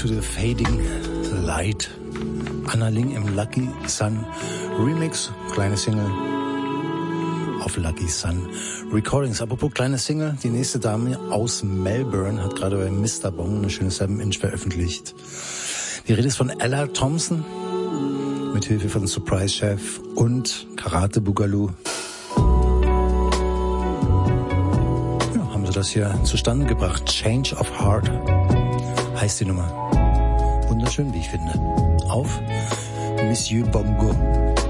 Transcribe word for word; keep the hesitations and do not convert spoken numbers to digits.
to the Fading Light. Anna Ling im Lucky Sun Remix, kleine Single auf Lucky Sun Recordings. Apropos kleine Single, die nächste Dame aus Melbourne hat gerade bei Mister Bong eine schöne seven Inch veröffentlicht. Die Rede ist von Ella Thompson, mit Hilfe von Surprise Chef und Karate Boogaloo. Ja, haben sie das hier zustande gebracht. Change of Heart heißt die Nummer. Wunderschön, wie ich finde. Auf Monsieur Bongo.